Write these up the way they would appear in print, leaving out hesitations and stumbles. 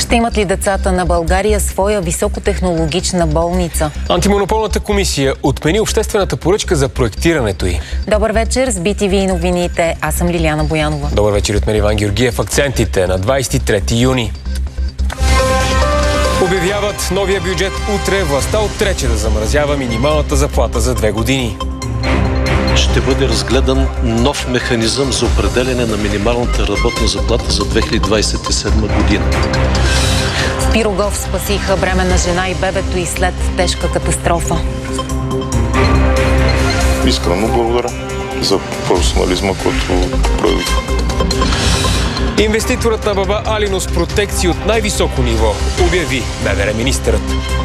Ще имат ли децата на България своя високотехнологична болница? Антимонополната комисия отмени обществената поръчка за проектирането й. Добър вечер, с BTV новините. Аз съм Лиляна Боянова. Добър вечер от мен Иван Георгиев. Акцентите на 23 юни. Обявяват новия бюджет утре. Властта отрече да замразява минималната заплата за 2 години. Ще бъде разгледан нов механизъм за определяне на минималната работна заплата за 2027 година. В Пирогов спасиха бременна жена и бебето и след тежка катастрофа. Искрено благодаря за професионализма, който проявих. Инвеститорът на Баба Алино с протекции от най-високо ниво обяви МВР министърът.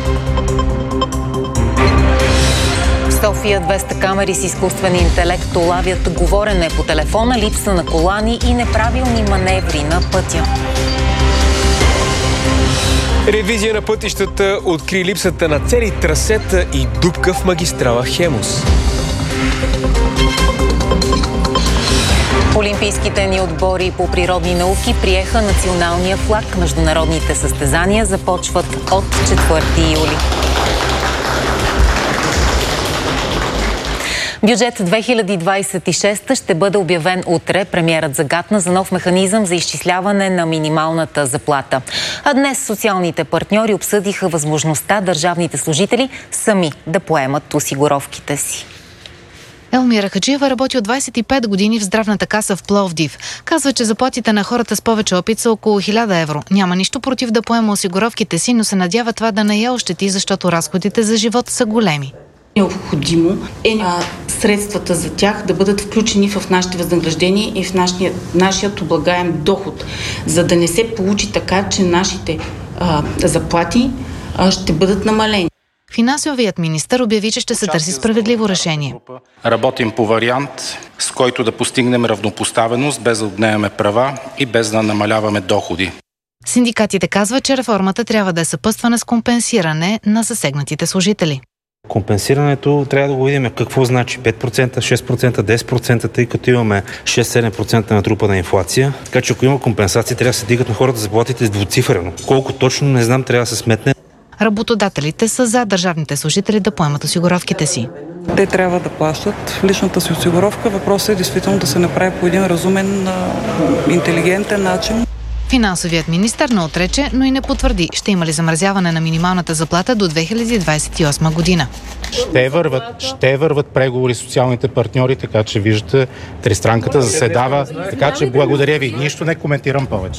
В София 200 камери с изкуствен интелект улавят говорене по телефона, липса на колани и неправилни маневри на пътя. Ревизия на пътищата откри липсата на цели трасета и дупка в магистрала Хемус. Олимпийските ни отбори по природни науки приеха националния флаг. Международните състезания започват от 4 юли. Бюджет 2026 ще бъде обявен утре. Премиерът загатна за нов механизъм за изчисляване на минималната заплата. А днес социалните партньори обсъдиха възможността държавните служители сами да поемат осигуровките си. Елмира Хаджиева работи от 25 години в здравната каса в Пловдив. Казва, че заплатите на хората с повече опит са около 1000 евро. Няма нищо против да поема осигуровките си, но се надява това да не я ощети, защото разходите за живот са големи. Необходимо е средствата за тях да бъдат включени в нашите възнаграждения и в нашият облагаем доход, за да не се получи така, че нашите заплати ще бъдат намалени. Финансовият министър обяви, че ще се търси справедливо решение. Работим по вариант, с който да постигнем равнопоставеност, без да отнемаме права и без да намаляваме доходи. Синдикатите казват, че реформата трябва да е съпътствана с компенсиране на засегнатите служители. Компенсирането трябва да го видим какво значи 5%, 6%, 10%, тъй като имаме 6-7% натрупана инфлация. Така че ако има компенсации, трябва да се дигат на хората заплатите с двуцифрено. Колко точно, не знам, трябва да се сметне. Работодателите са за държавните служители да поемат осигуровките си. Те трябва да плащат личната си осигуровка. Въпросът е действително да се направи по един разумен, интелигентен начин. Финансовият министър не отрече, но и не потвърди, ще има ли замразяване на минималната заплата до 2028 година. Ще върват преговори с социалните партньори, така че виждате, тристранката заседава, така че благодаря ви. Нищо не коментирам повече.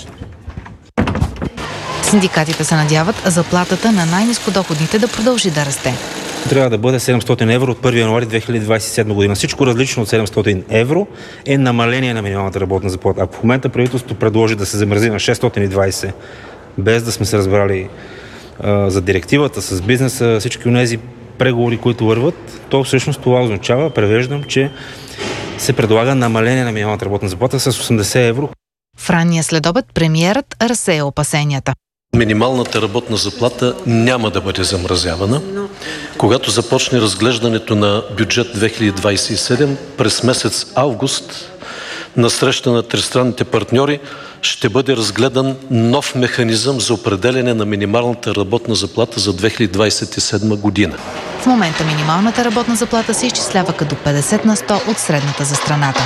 Синдикатите се надяват заплатата на най-нискодоходните да продължи да расте. Трябва да бъде 700 евро от 1 януари 2027 година. Всичко различно от 700 евро е намаление на минималната работна заплата. Ако в момента правителството предложи да се замрази на 620, без да сме се разбрали за директивата с бизнеса, всички онези преговори, които върват, то всъщност това означава, превеждам, че се предлага намаление на минималната работна заплата с 80 евро. В ранния следобед премиерът разсея опасенията. Минималната работна заплата няма да бъде замразявана. Когато започне разглеждането на бюджет 2027 през месец август на среща на тристранните партньори ще бъде разгледан нов механизъм за определяне на минималната работна заплата за 2027 година. В момента минималната работна заплата се изчислява като 50 на 100 от средната за страната.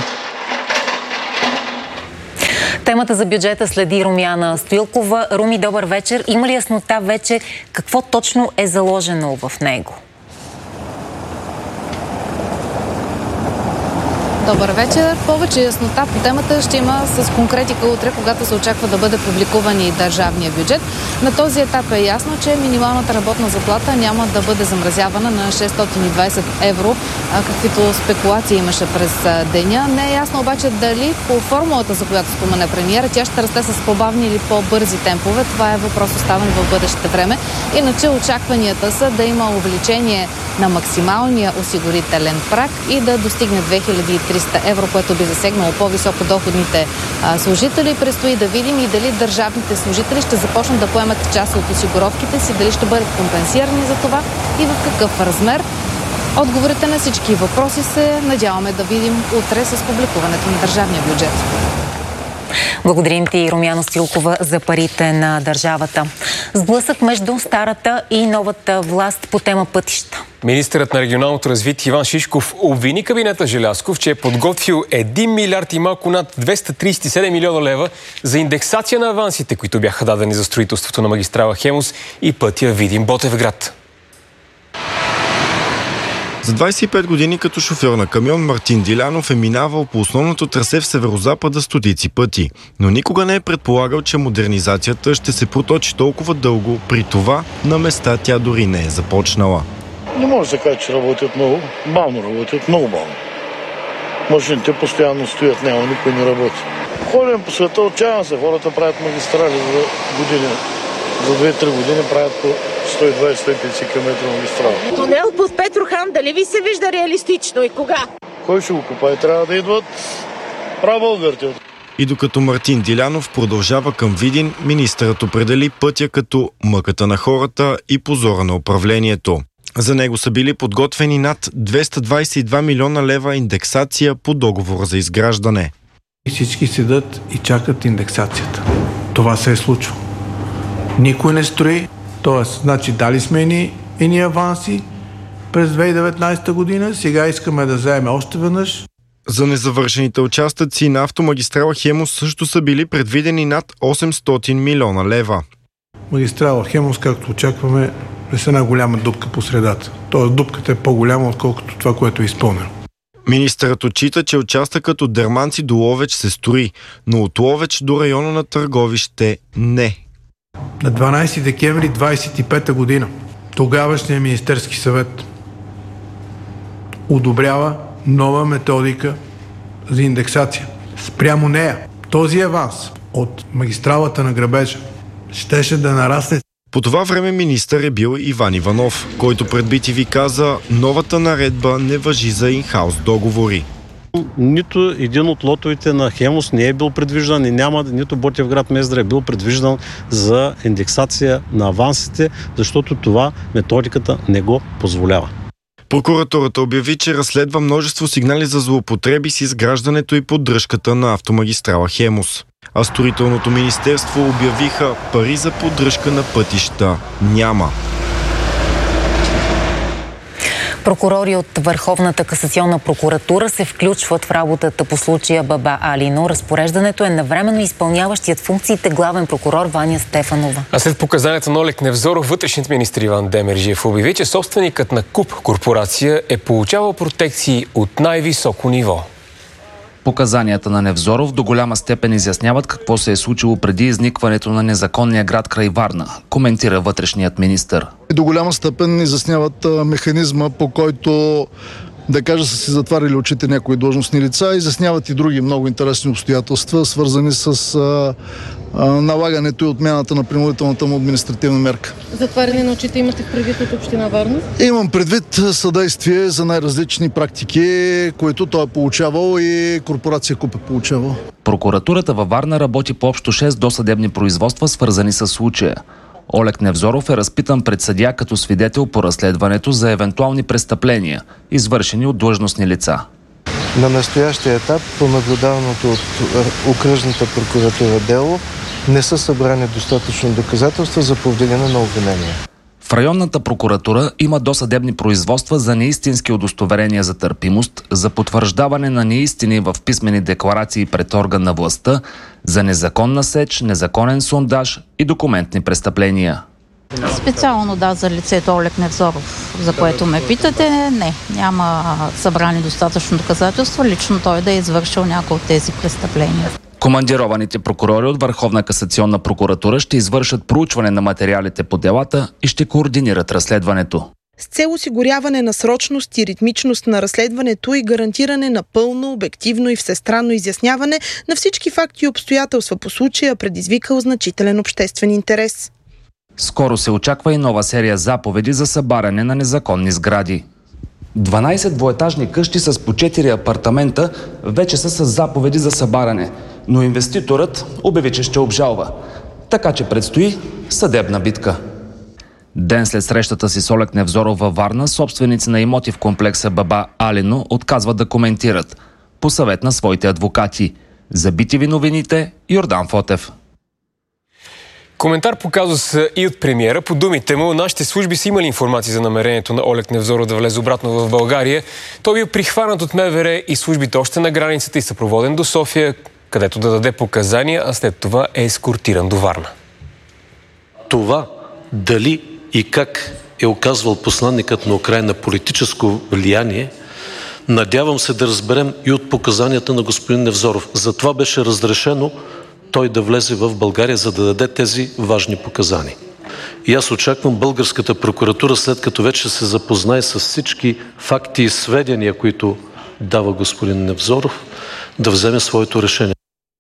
Темата за бюджета следи Румяна Стоилкова. Руми, добър вечер. Има ли яснота вече какво точно е заложено в него? Добър вечер. Повече яснота по темата ще има с конкретика утре, когато се очаква да бъде публикуван и държавния бюджет. На този етап е ясно, че минималната работна заплата няма да бъде замразявана на 620 евро, каквито спекулации имаше през деня. Не е ясно обаче дали по формулата, за която спомена премиера, тя ще расте с по-бавни или по-бързи темпове. Това е въпрос оставен в бъдещето време. Иначе очакванията са да има увеличение на максималния осигурителен праг и да достигне 2300 евро, което би засегнало по-високо доходните служители. Предстои да видим и дали държавните служители ще започнат да поемат част от осигуровките си, дали ще бъдат компенсирани за това и в какъв размер. Отговорите на всички въпроси се надяваме да видим утре с публикуването на държавния бюджет. Благодарим ти, Румяна Стилкова, за парите на държавата. Сблъсък между старата и новата власт по тема пътища. Министърът на регионалното развитие Иван Шишков обвини кабинета Желязков, че е подготвил 1 милиард и малко над 237 милиона лева за индексация на авансите, които бяха дадени за строителството на магистрала Хемус и пътя Видин-Ботевград. За 25 години като шофьор на камион Мартин Дилянов е минавал по основното трасе в северозапада стотици пъти, но никога не е предполагал, че модернизацията ще се проточи толкова дълго, при това на места тя дори не е започнала. Не може да се каже, че работят много. Бавно работят, много бавно. Машините постоянно стоят, няма, никой не работи. Ходим по света, отчаявам се, хората правят магистрали за години. За 2-3 години правят по 120-150 км магистрала. Тунел под Петрохан, дали ви се вижда реалистично и кога? Кой ще го купае? Трябва да идват прабългарите. И докато Мартин Дилянов продължава към Видин, министърът определи пътя като мъката на хората и позора на управлението. За него са били подготвени над 222 милиона лева индексация по договора за изграждане. Всички седат и чакат индексацията. Това се е случило. Никой не строи, т.е. значи дали сме ни аванси през 2019 година, сега искаме да вземем още веднъж. За незавършените участъци на автомагистрала Хемус също са били предвидени над 800 милиона лева. Магистрала Хемус, както очакваме, е с една голяма дупка по средата. Тоест дупката е по-голяма, отколкото това, което е изпълнено. Министърът отчита, че участъкът от Дерманци до Ловеч се строи, но от Ловеч до района на Търговище не. На 12 декември 25 година тогавашният Министерски съвет одобрява нова методика за индексация. Спрямо нея този аванс от магистралата на грабежа щеше да нарасне. По това време министър е бил Иван Иванов, който пред BTV каза, новата наредба не важи за инхаус договори. Нито един от лотовете на Хемус не е бил предвиждан и няма, нито Ботевград Мездра е бил предвиждан за индексация на авансите, защото това методиката не го позволява. Прокуратурата обяви, че разследва множество сигнали за злоупотреби с изграждането и поддръжката на автомагистрала Хемус. А строителното министерство обявиха, пари за поддръжка на пътища няма. Прокурори от Върховната касационна прокуратура се включват в работата по случая Баба Алино. Разпореждането е на временно изпълняващият функциите главен прокурор Ваня Стефанова. А след показанията на Олег Невзоров, вътрешният министър Иван Демерджиев обяви, че собственикът на КУП корпорация е получавал протекции от най-високо ниво. Показанията на Невзоров до голяма степен изясняват какво се е случило преди изникването на незаконния град край Варна, коментира вътрешният министър. До голяма степен изясняват механизма, по който, да кажа, са си затварили очите някои длъжностни лица, изясняват и други много интересни обстоятелства, свързани с налагането и отмяната на принудителната му административна мерка. Затваряне на очите имате предвид от община Варна? Имам предвид съдействие за най-различни практики, които той е получавал и корпорация КУП е получавал. Прокуратурата във Варна работи по общо 6 досъдебни производства, свързани с случая. Олег Невзоров е разпитан пред съдия като свидетел по разследването за евентуални престъпления, извършени от длъжностни лица. На настоящия етап, по наблюдаваното от окръжната прокуратура дело, не са събрани достатъчно доказателства за повдигане на обвинения. В районната прокуратура има досъдебни производства за неистински удостоверения за търпимост, за потвърждаване на неистини в писмени декларации пред орган на властта, за незаконна сеч, незаконен сондаж и документни престъпления. Специално за лицето Олег Невзоров, за което ме питате, няма събрани достатъчно доказателства, лично той да е извършил някои от тези престъпления. Командированите прокурори от Върховна касационна прокуратура ще извършат проучване на материалите по делата и ще координират разследването. С цел осигуряване на срочност и ритмичност на разследването и гарантиране на пълно, обективно и всестранно изясняване на всички факти и обстоятелства по случая, предизвикал значителен обществен интерес. Скоро се очаква и нова серия заповеди за събаряне на незаконни сгради. 12 двоетажни къщи с по 4 апартамента вече са с заповеди за събаряне, но инвеститорът обяви, че ще обжалва. Така че предстои съдебна битка. Ден след срещата си с Олег Невзоров във Варна, собственици на имоти в комплекса Баба Алино отказват да коментират по съвет на своите адвокати. За BTV новините, Йордан Фотев. Коментар по казуса и от премиера. По думите му, нашите служби са имали информация за намерението на Олег Невзоров да влезе обратно в България. Той бил прихванат от МВР и службите още на границата и съпроводен до София, където да даде показания, а след това е ескортиран до Варна. Това дали и как е оказвал посланникът на Украйна политическо влияние, надявам се да разберем и от показанията на господин Невзоров. Затова беше разрешено той да влезе в България, за да даде тези важни показания. И аз очаквам българската прокуратура, след като вече се запознае с всички факти и сведения, които дава господин Невзоров, да вземе своето решение.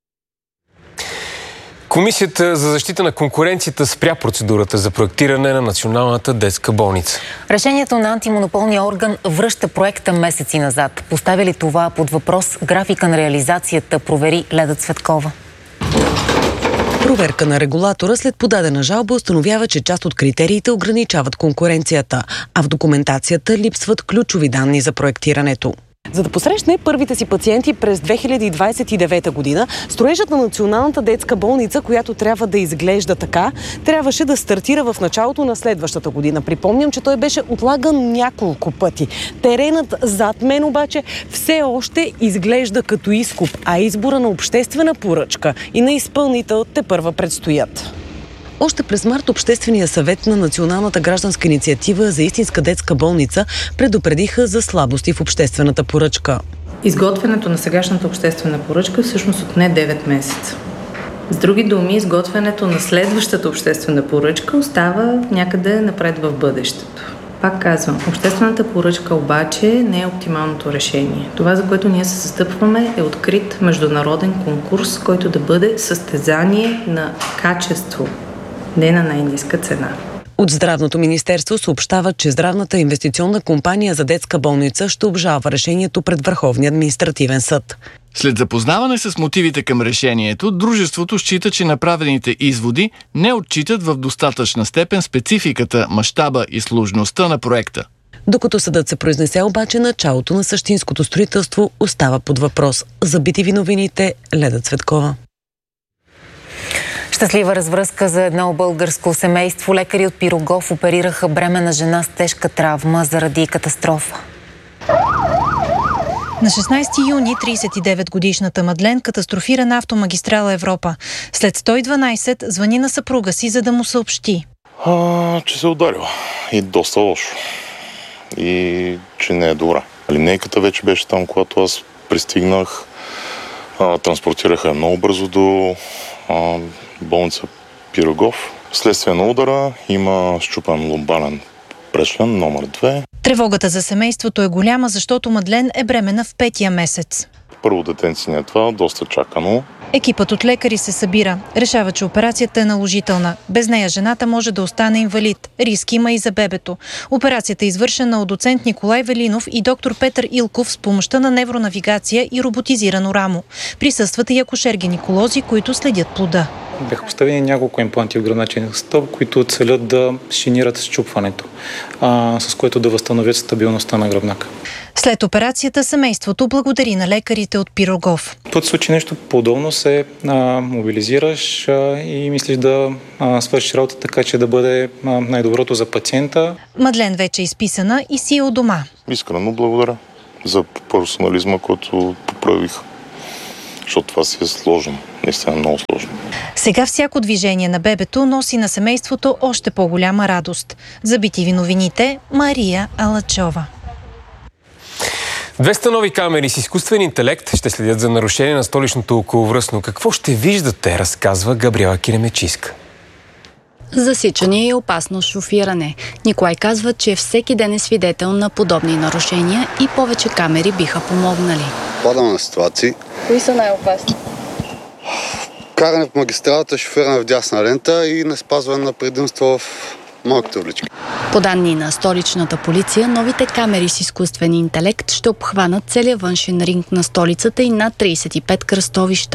Комисията за защита на конкуренцията спря процедурата за проектиране на Националната детска болница. Решението на антимонополния орган връща проекта месеци назад. Поставя ли това под въпрос графика на реализацията, провери Леда Цветкова. Проверка на регулатора след подадена жалба установява, че част от критериите ограничават конкуренцията, а в документацията липсват ключови данни за проектирането. За да посрещне първите си пациенти през 2029 година, строежът на Националната детска болница, която трябва да изглежда така, трябваше да стартира в началото на следващата година. Припомням, че той беше отлаган няколко пъти. Теренът зад мен обаче все още изглежда като изкуп, а избора на обществена поръчка и на изпълнител тепърва предстоят. Още през март Обществения съвет на Националната гражданска инициатива за истинска детска болница предупредиха за слабости в обществената поръчка. Изготвянето на сегашната обществена поръчка всъщност отне 9 месеца. С други думи, изготвянето на следващата обществена поръчка остава някъде напред в бъдещето. Пак казвам, обществената поръчка обаче не е оптималното решение. Това, за което ние се застъпваме, е открит международен конкурс, който да бъде състезание на качество, не на най-ниска цена. От Здравното министерство съобщава, че Здравната инвестиционна компания за детска болница ще обжалва решението пред Върховния административен съд. След запознаване с мотивите към решението, дружеството счита, че направените изводи не отчитат в достатъчна степен спецификата, мащаба и сложността на проекта. Докато съдът се произнесе обаче, началото на същинското строителство остава под въпрос. За BTV новините, Леда Цветкова. Щастлива развръзка за едно българско семейство. Лекари от Пирогов оперираха бременна жена с тежка травма заради катастрофа. На 16 юни 39-годишната Мадлен катастрофира на автомагистрала Европа. След 112 звъни на съпруга си, за да му съобщи. Че се ударила. И доста лошо. И че не е добра. Линейката вече беше там, когато аз пристигнах. Транспортираха много бързо до болница Пирогов. Следствие на удара има счупен ломбален прешлен номер 2. Тревогата за семейството е голяма, защото Мадлен е бременна в 5-я месец. Първо детенце е това, доста чакано. Екипът от лекари се събира. Решава, че операцията е наложителна. Без нея жената може да остане инвалид. Риск има и за бебето. Операцията е извършена от доцент Николай Велинов и доктор Петър Илков с помощта на невронавигация и роботизирано рамо. Присъстват и акушер-гинеколози, които следят плода. Бяха поставени няколко импланти в гръбначния стълб, които целят да шинират счупването, с което да възстановят стабилността на гръбнака. След операцията семейството благодари на лекарите от Пирогов. Тут случи нещо подобно, се мобилизираш и мислиш да свършиш работа така, че да бъде най-доброто за пациента. Мадлен вече е изписана и си е у дома. Искрено благодаря за професионализма, който проявих. Защото това си е сложно. Наистина много сложно. Сега всяко движение на бебето носи на семейството още по-голяма радост. За BTV новините, Мария Алачова. 200 нови камери с изкуствен интелект ще следят за нарушение на столичното околовръстно. Какво ще виждате, разказва Габриела Киремечиска. Засичане и опасно шофиране. Николай казва, че всеки ден е свидетел на подобни нарушения и повече камери биха помогнали. Падаме на ситуации. Кои са най-опасни? Каране по магистралата, шофиране в дясна лента и не спазване на предимство в малките улички. По данни на столичната полиция, новите камери с изкуствен интелект ще обхванат целия външен ринг на столицата и над 35 кръстовища.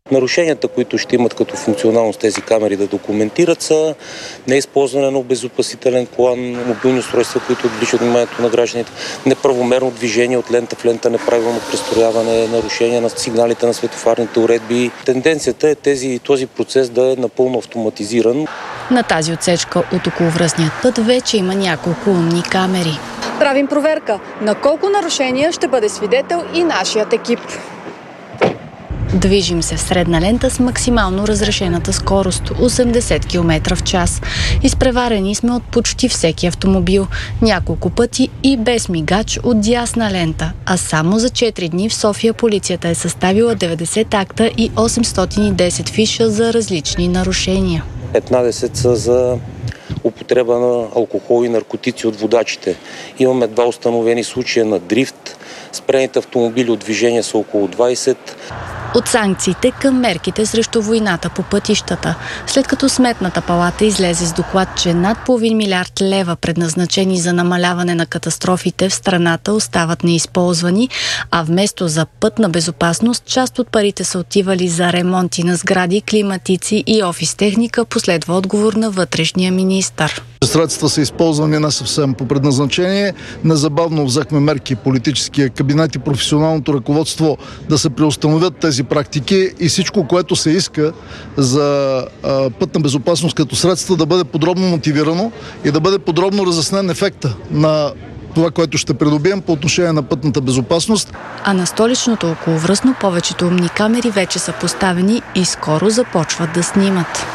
Нарушенията, които ще имат като функционалност тези камери да документират, са неизползване на обезопасителен колан, мобилни устройства, които отвличат вниманието на гражданите, неправомерно движение от лента в лента, неправилно престрояване, нарушение на сигналите на светофарните уредби. Тенденцията е този процес да е напълно автоматизиран. На тази отсечка от околовръстният път вече има няколко умни камери. Правим проверка на колко нарушения ще бъде свидетел и нашият екип. Движим се в средна лента с максимално разрешената скорост 80 км в час. Изпреварени сме от почти всеки автомобил. Няколко пъти и без мигач от дясна лента. А само за 4 дни в София полицията е съставила 90 акта и 810 фиша за различни нарушения. 15 са за употреба на алкохол и наркотици от водачите. Имаме 2 установени случая на дрифт. Спрените автомобили от движение са около 20. От санкциите към мерките срещу войната по пътищата. След като Сметната палата излезе с доклад, че над половин милиард лева, предназначени за намаляване на катастрофите в страната, остават неизползвани, а вместо за пътна безопасност, част от парите са отивали за ремонти на сгради, климатици и офис техника, последва отговор на вътрешния министър. Средства са използвани не съвсем по предназначение. Незабавно взехме мерки политическия кабинет и професионалното ръководство да се преустановят тези практики и всичко, което се иска за пътна безопасност като средства, да бъде подробно мотивирано и да бъде подробно разяснен ефекта на това, което ще придобием по отношение на пътната безопасност. А на столичното околовръстно повечето умни камери вече са поставени и скоро започват да снимат.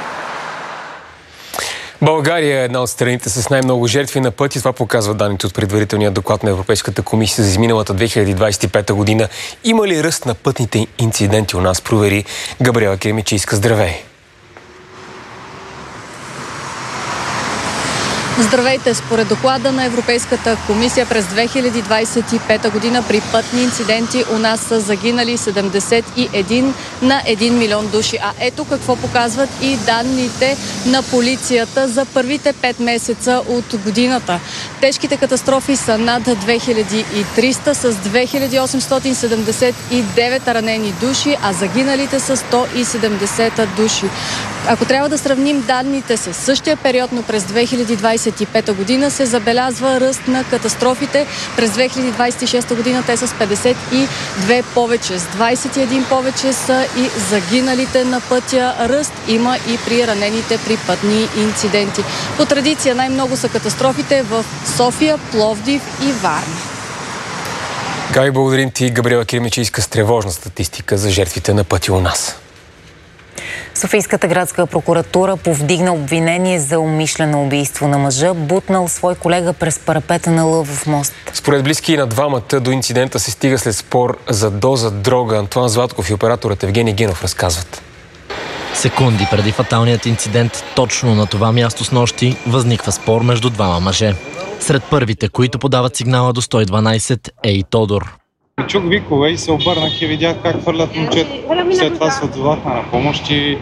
България е една от страните с най-много жертви на пътя. Това показва данните от предварителния доклад на Европейската комисия за изминалата 2025 година. Има ли ръст на пътните инциденти у нас? Провери Габриела Кремичийска. Здравей! Здравейте! Според доклада на Европейската комисия през 2025 година при пътни инциденти у нас са загинали 71 на 1 милион души. А ето какво показват и данните на полицията за първите 5 месеца от годината. Тежките катастрофи са над 2300 с 2879 ранени души, а загиналите са 170 души. Ако трябва да сравним данните с същия период, но през 2025 година се забелязва ръст на катастрофите. През 2026 година те са с 52 повече. С 21 повече са и загиналите на пътя. Ръст има и при ранените при пътни инциденти. По традиция най-много са катастрофите в София, Пловдив и Варна. Габи, благодарим ти, Габриела Кремичийска, с тревожна статистика за жертвите на пътя у нас. Софийската градска прокуратура повдигна обвинение за умишлено убийство на мъжа, бутнал свой колега през парапета на Лъвов мост. Според близки на двамата до инцидента се стига след спор за доза дрога. Антоан Златков и операторът Евгений Генов разказват. Секунди преди фаталният инцидент, точно на това място с нощи, възниква спор между двама мъже. Сред първите, които подават сигнала до 112, е и Тодор. Чух викове и се обърнах и видях как хвърлят момчето. След това се отзовахме на помощ и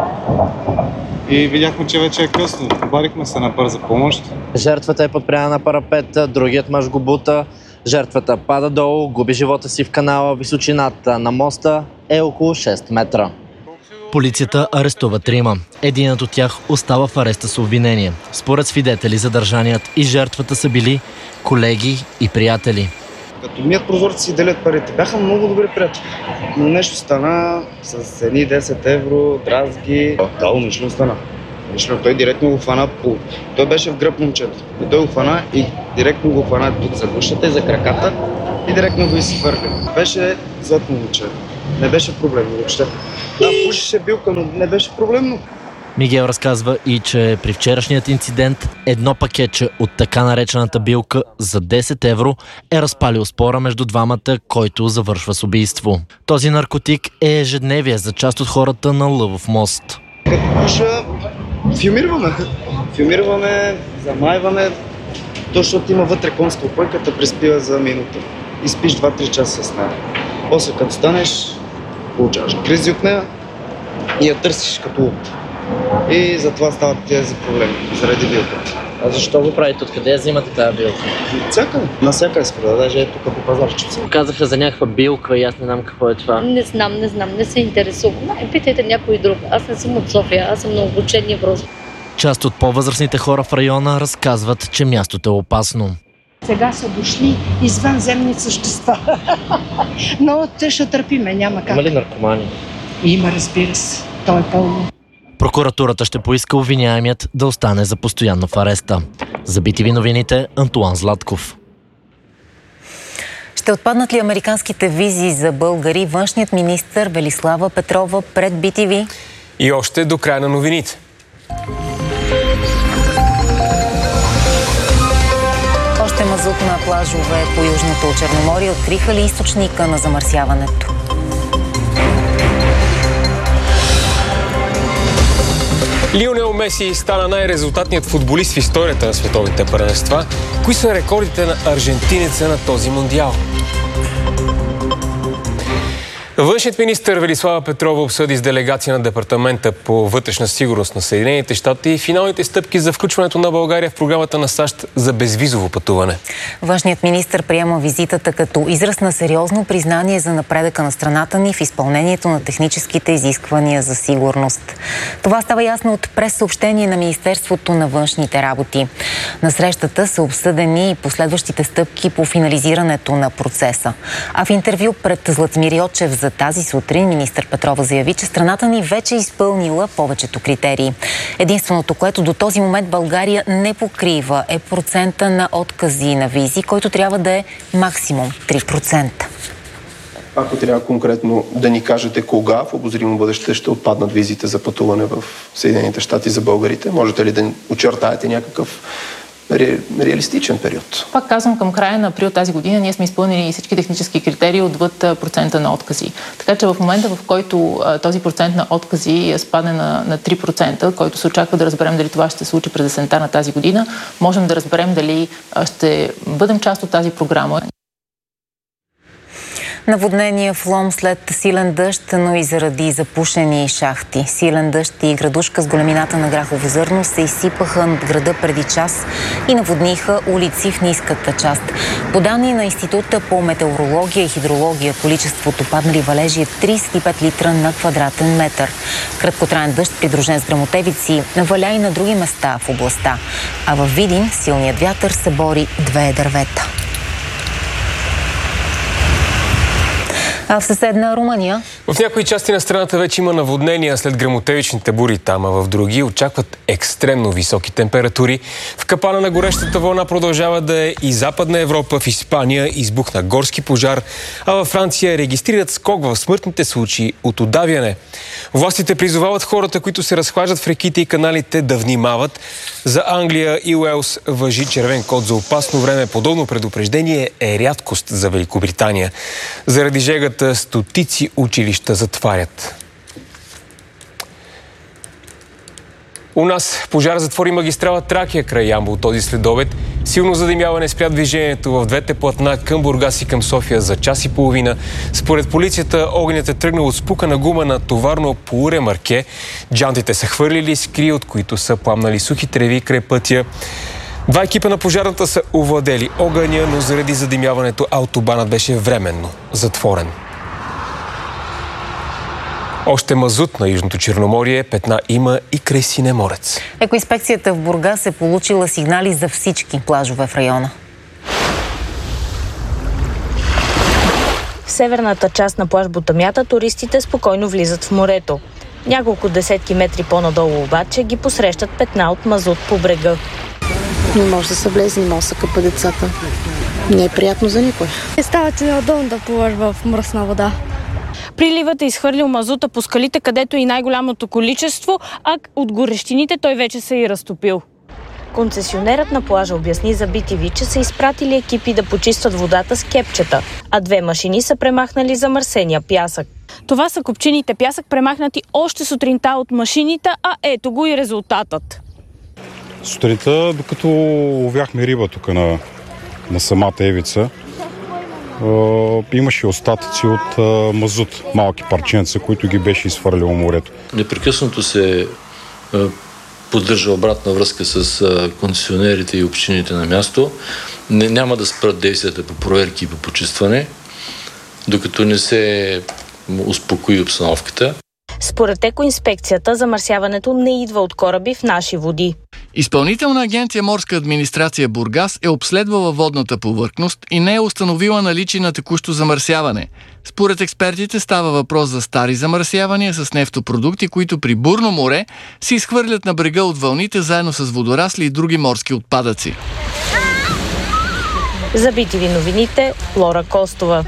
видяхме, че вече е късно. Обадихме се на бърза помощ. Жертвата е подпряна на парапета, другият мъж го бута. Жертвата пада долу, губи живота си в канала. Височината на моста е около 6 метра. Полицията арестува трима. Единът от тях остава в ареста с обвинение. Според свидетели, задържаният и жертвата са били колеги и приятели. Като мият прозорци си делят парите. Бяха много добри приятели. Но нещо стана с едни 10 евро, дразги. Да, умишлено стана. Той директно го хвана. Той беше в гръб момчето. И той го хвана и директно го хвана тук за гушата и за краката и директно го изхвърли. Беше златно момче. Не беше проблемно въобще. Да, пушеше билка, но не беше проблемно. Мигел разказва и, че при вчерашният инцидент едно пакетче от така наречената билка за 10 евро е разпалил спора между двамата, който завършва с убийство. Този наркотик е ежедневие за част от хората на Лъвов мост. Като пуша, филмираме, замайваме, защото има вътре конска опойката, преспива за минута и спиш 2-3 часа с нея. После като станеш, получаваш кризи от нея и я търсиш като луд. И затова стават тези проблеми, заради билка. А защо го правите? Откъде взимате тази билка? На всяка изкада, даже е тук по пазарчица. Казаха за някаква билка и аз не знам какво е това. Не знам, не се интересувам. Питайте някой друг. Аз не съм от София, аз съм на обучение в Роза. Част от по-възрастните хора в района разказват, че мястото е опасно. Сега са дошли извънземни същества. Но те ще търпиме, няма как. Има ли наркомани? Има, разбира се. Той е пълно. Прокуратурата ще поиска обвиняемият да остане за постоянно в ареста. За BTV новините, Антуан Златков. Ще отпаднат ли американските визи за българи? Външният министър Велислава Петрова пред BTV. И още до края на новините. Още мазут на плажове по Южното Черноморие откриха ли източника на замърсяването? Лионел Меси стана най-резултатният футболист в историята на световните първенства. Кои са рекордите на аржентинеца на този мондиал? Външният министър Велислава Петрова обсъди с делегация на Департамента по вътрешна сигурност на Съединените щати финалните стъпки за включването на България в програмата на САЩ за безвизово пътуване. Външният министър приема визитата като израз на сериозно признание за напредъка на страната ни в изпълнението на техническите изисквания за сигурност. Това става ясно от прессъобщение на Министерството на външните работи. На срещата са обсъдени и последващите стъпки по финализирането на процеса. А в интервю пред Златмир Йочев за тази сутрин министър Петрова заяви, че страната ни вече е изпълнила повечето критерии. Единственото, което до този момент България не покрива, е процента на откази на визи, който трябва да е максимум 3%. Ако трябва конкретно да ни кажете кога в обозримо бъдеще ще отпаднат визите за пътуване в Съединените щати за българите, можете ли да очертаете някакъв реалистичен период? Пак казвам, към края на април тази година ние сме изпълнили всички технически критерии отвъд процента на откази. Така че в момента, в който този процент на откази спадне на 3%, който се очаква да разберем дали това ще се случи през есента на тази година, можем да разберем дали ще бъдем част от тази програма. Наводнение в Лом след силен дъжд, но и заради запушени шахти. Силен дъжд и градушка с големината на грахово зърно се изсипаха над града преди час и наводниха улици в ниската част. По данни на Института по метеорология и хидрология, количеството паднали валежи е 35 литра на квадратен метър. Краткотраен дъжд, придружен с гръмотевици, валя и на други места в областта. А във Видин силният вятър събори 2 дървета. А в съседна Румъния? В някои части на страната вече има наводнения след гръмотевичните бури там, а в други очакват екстремно високи температури. В капана на горещата вълна продължава да е и Западна Европа. В Испания избухна горски пожар, а във Франция регистрират скок в смъртните случаи от удавяне. Властите призовават хората, които се разхлаждат в реките и каналите, да внимават. За Англия и Уелс важи червен код за опасно време. Подобно предупреждение е рядкост за Великобритания. Заради жегата стотици училища затварят. У нас пожар затвори магистрала Тракия край Ямбол този следобед. Силно задимяване спря движението в двете платна към Бургас и към София за час и половина. Според полицията огнят е тръгнал от спукана гума на товарно полуремарке. Джантите са хвърлили скри, от които са пламнали сухи треви край пътя. 2 екипа на пожарната са овладели огъня, но заради задимяването автобанът беше временно затворен. Още мазут на Южното Черноморие, петна има и край Синеморец. Екоинспекцията в Бургас е получила сигнали за всички плажове в района. В северната част на плаж Ботамята туристите спокойно влизат в морето. Няколко десетки метри по-надолу обаче ги посрещат петна от мазут по брега. Не може да се влезе, не може да се къпа децата. Не е приятно за никой. Става ти неудобно да плуваш в мръсна вода. Приливът е изхвърлил мазута по скалите, където е най-голямото количество, а от горещините той вече се е разтопил. Концесионерът на плажа обясни за BTV, че са изпратили екипи да почистват водата с кепчета, а 2 машини са премахнали замърсения пясък. Това са копчините пясък, премахнати още сутринта от машините, а ето го и резултатът. Сутринта, докато ловяхме риба тук на самата Евица, имаше остатъци от мазут, малки парченца, които ги беше изхвърлило морето. Непрекъснато се поддържа обратна връзка с концесионерите и общините на място. Няма да спрат действията по проверки и по почистване, докато не се успокои обстановката. Според екоинспекцията, замърсяването не идва от кораби в наши води. Изпълнителна агенция Морска администрация Бургас е обследвала водната повърхност и не е установила наличие на текущо замърсяване. Според експертите става въпрос за стари замърсявания с нефтопродукти, които при бурно море се изхвърлят на брега от вълните заедно с водорасли и други морски отпадъци. За BTV новините, Лора Костова.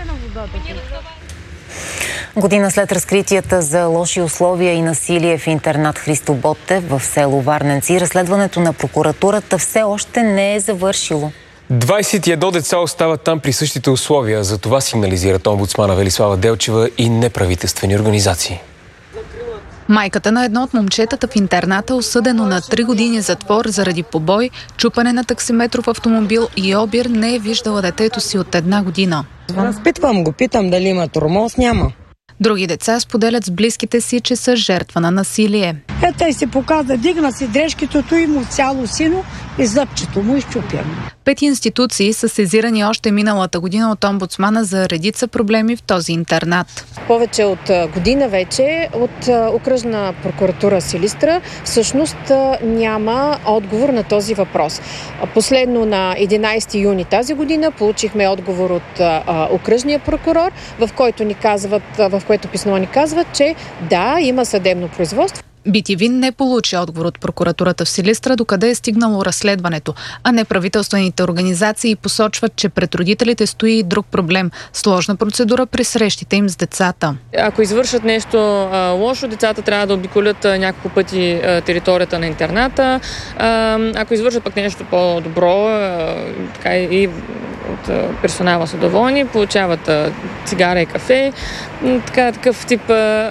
Година след разкритията за лоши условия и насилие в интернат Христо Ботев в село Варненци, разследването на прокуратурата все още не е завършило. 21 деца остават там при същите условия. За това сигнализират омбудсмана Велислава Делчева и неправителствени организации. Майката на едно от момчетата в интерната, осъдено на 3 години затвор заради побой, чупане на таксиметров автомобил и обир, не е виждала детето си от 1 година. Разпитвам го, питам дали има тормоз, няма. Други деца споделят с близките си, че са жертва на насилие. Ето се показа, дигна си дрежките и му цяло сино и зъбчето му изчупено. 5 институции са сезирани още миналата година от омбудсмана за редица проблеми в този интернат. Повече от година вече от окръжна прокуратура Силистра всъщност няма отговор на този въпрос. Последно на 11 юни тази година получихме отговор от окръжния прокурор, в което писмо ни казват, че да, има съдебно производство. BTV не получи отговор от прокуратурата в Силистра докъде е стигнало разследването, а неправителствените организации посочват, че пред родителите стои и друг проблем – сложна процедура при срещите им с децата. Ако извършат нещо лошо, децата трябва да обиколят няколко пъти територията на интерната. Ако извършат пък нещо по-добро, така и от персонала са доволни, получават цигара и кафе, такъв тип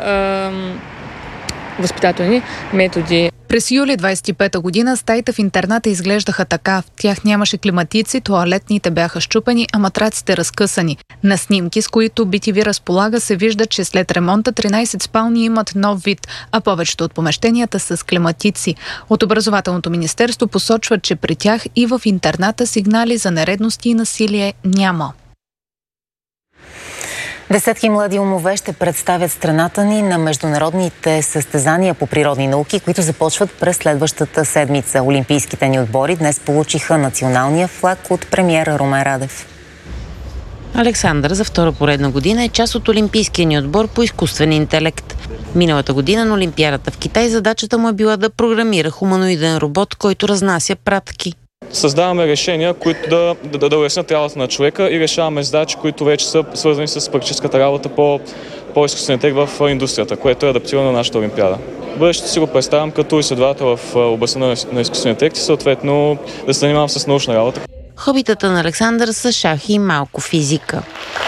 възпитателни методи. През юли 25-та година стаите в интерната изглеждаха така. В тях нямаше климатици, тоалетните бяха счупени, а матраците разкъсани. На снимки, с които BTV разполага, се вижда, че след ремонта 13 спални имат нов вид, а повечето от помещенията са с климатици. От Образователното министерство посочват, че при тях и в интерната сигнали за нередности и насилие няма. Десетки млади умове ще представят страната ни на международните състезания по природни науки, които започват през следващата седмица. Олимпийските ни отбори днес получиха националния флаг от премиера Румен Радев. Александър за втора поредна година е част от олимпийския ни отбор по изкуствен интелект. Миналата година на Олимпиадата в Китай задачата му е била да програмира хуманоиден робот, който разнася пратки. Създаваме решения, които да улеснят работата на човека и решаваме задачи, които вече са свързани с практическата работа по изкуствен интелект в индустрията, което е адаптирано на нашата Олимпиада. Бъдещето си го представям като изследовател в областта на изкуствен интелект и съответно да се занимавам с научна работа. Хобитата на Александър са шах и малко физика.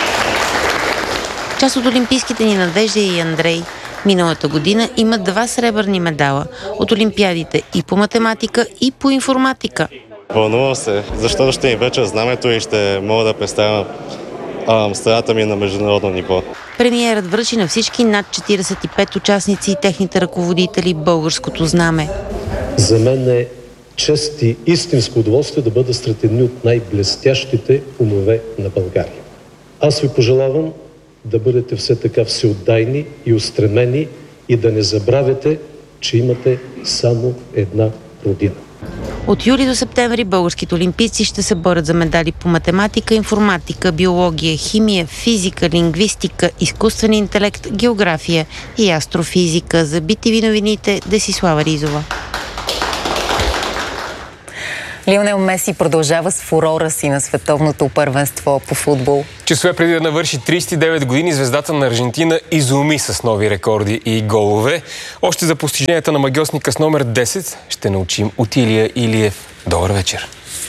Част от олимпийските ни Надежда и Андрей миналата година имат 2 сребърни медала от олимпиадите и по математика, и по информатика. Вълнувам се, защото ще им вече знамето и ще мога да представя страната ми на международно ниво. Премиерът връчи на всички над 45 участници и техните ръководители българското знаме. За мен е чест и истинско удоволствие да бъда сред едни от най-блестящите умове на България. Аз ви пожелавам да бъдете все така всеотдайни и устремени и да не забравяте, че имате само една родина. От юли до септември българските олимпийци ще се борят за медали по математика, информатика, биология, химия, физика, лингвистика, изкуствен интелект, география и астрофизика. За BTV новините Десислава Ризова. Лионел Меси продължава с фурора си на световното първенство по футбол. Часове преди да навърши 39 години, звездата на Аржентина изуми с нови рекорди и голове. Още за постиженията на магьосника с номер 10 ще научим от Илия Илиев. Добър вечер!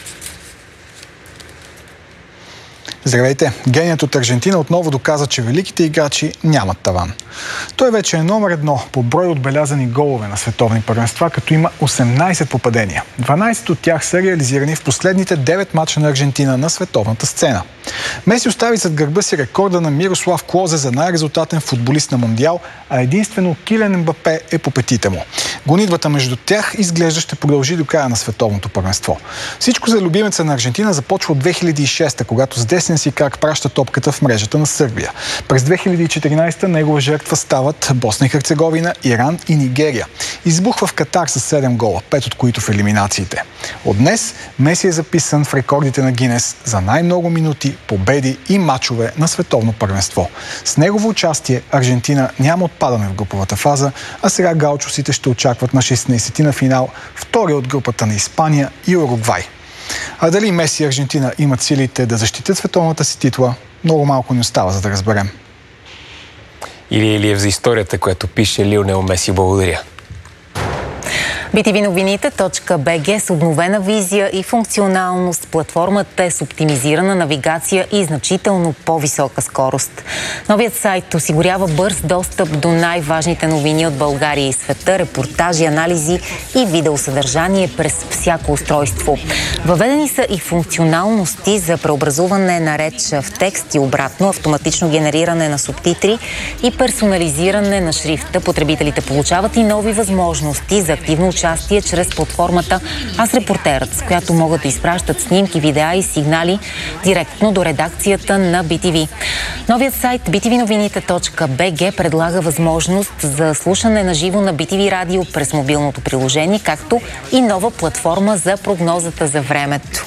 Здравейте! Геният от Аржентина отново доказа, че великите играчи нямат таван. Той вече е номер 1 по брой отбелязани голове на световни първенства, като има 18 попадения. 12 от тях са реализирани в последните 9 мача на Аржентина на световната сцена. Меси остави зад гърба си рекорда на Мирослав Клозе за най-резултатен футболист на Мондиал, а единствено Килиан Мбапе е по петите му. Гонитбата между тях изглежда ще продължи до края на световното първенство. Всичко за любимеца на Аржентина започва от 2006, когато с десен си крак праща топката в мрежата на Сърбия. През 2014 негова жертва стават Босна и Херцеговина, Иран и Нигерия. Избухва в Катар с 7 гола, 5 от които в елиминациите. От днес Меси е записан в рекордите на Гинес за най-много минути, победи и мачове на световно първенство. С негово участие Аржентина няма отпадане в груповата фаза, а сега галчусите ще очакват на 16-ти на финал, втори от групата на Испания и Уругвай. А дали Меси и Аржентина имат силите да защитят световната си титла, много малко ни остава, за да разберем. Илиев за историята, която пише Лионел Меси. Благодаря. BTV новините.bg с обновена визия и функционалност. Платформата е с оптимизирана навигация и значително по-висока скорост. Новият сайт осигурява бърз достъп до най-важните новини от България и света, репортажи, анализи и видеосъдържание през всяко устройство. Въведени са и функционалности за преобразуване на реч в текст и обратно, автоматично генериране на субтитри и персонализиране на шрифта. Потребителите получават и нови възможности за активно участие чрез платформата Аз репортерът, с която могат да изпращат снимки, видеа и сигнали директно до редакцията на BTV. Новият сайт btvnovinite.bg предлага възможност за слушане на живо на BTV радио през мобилното приложение, както и нова платформа за прогнозата за времето.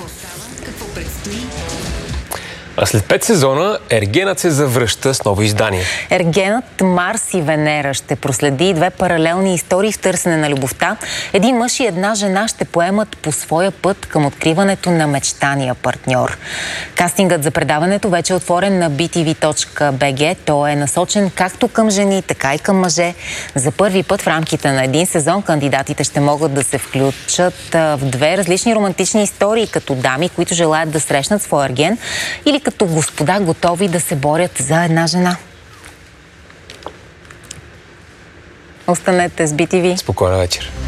А след 5 сезона Ергенът се завръща с ново издание. Ергенът, Марс и Венера ще проследи две паралелни истории в търсене на любовта. Един мъж и една жена ще поемат по своя път към откриването на мечтания партньор. Кастингът за предаването вече е отворен на btv.bg. Той е насочен както към жени, така и към мъже. За първи път в рамките на един сезон кандидатите ще могат да се включат в две различни романтични истории, като дами, които желаят да срещнат своя ерген, или като господа, готови да се борят за една жена. Останете с BTV. Спокойна вечер.